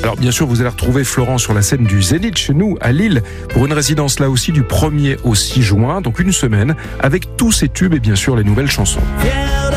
Alors bien sûr, vous allez retrouver Florent sur la scène du Zénith chez nous à Lille pour une résidence là aussi du 1er au 6 juin, donc une semaine avec tous ses tubes et bien sûr les nouvelles chansons.